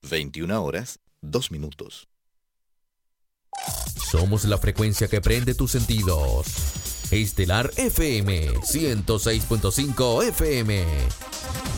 21:02. Somos la frecuencia que prende tus sentidos. Estelar FM 106.5 FM.